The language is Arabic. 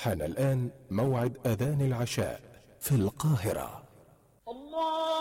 حان الآن موعد أذان العشاء في القاهرة. الله